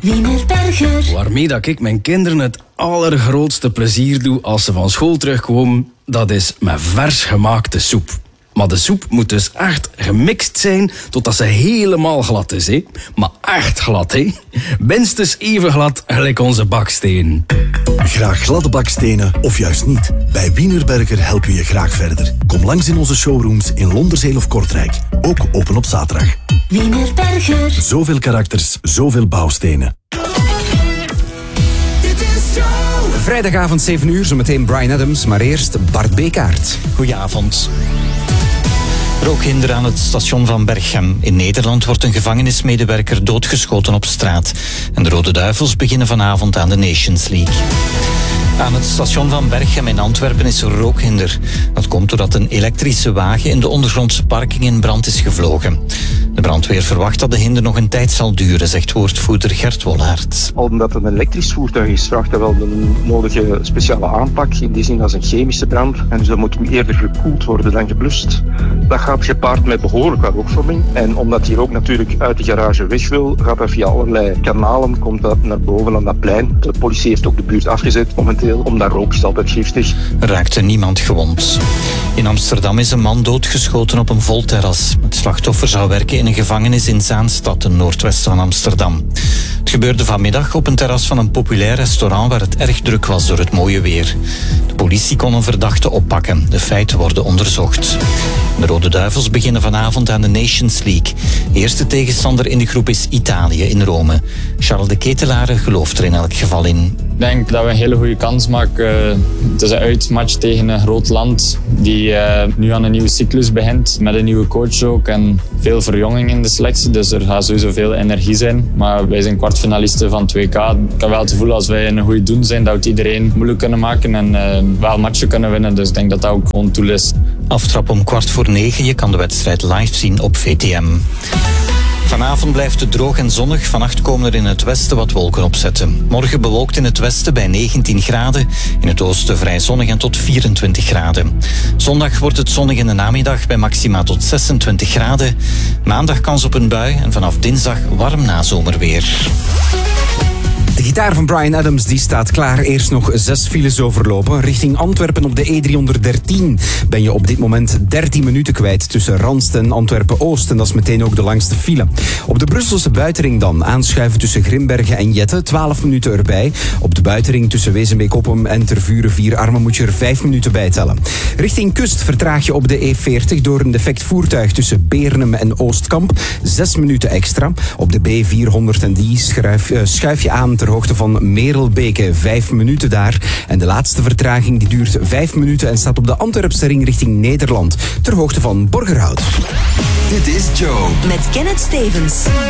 Wienerberger. Waarmee dat ik mijn kinderen het allergrootste plezier doe als ze van school terugkomen, dat is met vers gemaakte soep. Maar de soep moet dus echt gemixt zijn totdat ze helemaal glad is, hè? Maar echt glad, hè? Minstens even glad gelijk onze baksteen. Graag gladde bakstenen of juist niet? Bij Wienerberger helpen we je graag verder. Kom langs in onze showrooms in Londerzeel of Kortrijk. Ook open op zaterdag. Wienerberger. Zoveel karakters, zoveel bouwstenen. Vrijdagavond 7 uur, zometeen Bryan Adams, maar eerst Bart Bekaert. Goedenavond. Rookhinder aan het station van Berchem. In Nederland wordt een gevangenismedewerker doodgeschoten op straat. En de Rode Duivels beginnen vanavond aan de Nations League. Aan het station van Berchem in Antwerpen is er rookhinder. Dat komt doordat een elektrische wagen in de ondergrondse parking in brand is gevlogen. De brandweer verwacht dat de hinder nog een tijd zal duren, zegt woordvoerder Gert Wollaert. Omdat het een elektrisch voertuig is, vraagt dat wel een nodige speciale aanpak. In die zin als een chemische brand. En dus dat moet eerder gekoeld worden dan geblust. Dat gaat gepaard met behoorlijk wat rookvorming. En omdat hij ook natuurlijk uit de garage weg wil, gaat dat via allerlei kanalen, komt dat naar boven aan dat plein. De politie heeft ook de buurt afgezet momenteel, omdat rook is altijd giftig. Er raakte niemand gewond. In Amsterdam is een man doodgeschoten op een vol terras. Het slachtoffer zou werken in een gevangenis in Zaanstad, ten noordwesten van Amsterdam. Het gebeurde vanmiddag op een terras van een populair restaurant waar het erg druk was door het mooie weer. De politie kon een verdachte oppakken. De feiten worden onderzocht. De Rode Duivels beginnen vanavond aan de Nations League. Eerste tegenstander in de groep is Italië in Rome. Charles de Ketelare gelooft er in elk geval in. Ik denk dat we een hele goede kans maken. Het is een uitmatch tegen een groot land die nu aan een nieuwe cyclus begint. Met een nieuwe coach ook en veel verjonging in de selectie. Dus er gaat sowieso veel energie zijn. Maar wij zijn kwartfinalisten van 2K. Ik heb wel het gevoel als wij een goede doen zijn dat we het iedereen moeilijk kunnen maken en wel matchen kunnen winnen. Dus ik denk dat dat ook gewoon doel is. Aftrap om 8:45. Je kan de wedstrijd live zien op VTM. Vanavond blijft het droog en zonnig. Vannacht komen er in het westen wat wolken opzetten. Morgen bewolkt in het westen bij 19 graden. In het oosten vrij zonnig en tot 24 graden. Zondag wordt het zonnig in de namiddag bij maxima tot 26 graden. Maandag kans op een bui en vanaf dinsdag warm nazomerweer. De gitaar van Bryan Adams die staat klaar. Eerst nog 6 files overlopen. Richting Antwerpen op de E313 ben je op dit moment 13 minuten kwijt tussen Randst en Antwerpen-Oost. En dat is meteen ook de langste file. Op de Brusselse buitenring dan aanschuiven tussen Grimbergen en Jette. 12 minuten erbij. Op de buitenring tussen Wezenbeek-Oppem en Tervuren-Vierarmen moet je er 5 minuten bij tellen. Richting kust vertraag je op de E40 door een defect voertuig tussen Beernem en Oostkamp. 6 minuten extra. Op de B400 schuif je aan ter hoogte van Merelbeke, 5 minuten daar. En de laatste vertraging die duurt 5 minuten en staat op de Antwerpse ring richting Nederland, ter hoogte van Borgerhout. Dit is Joe. Met Kenneth Stevens.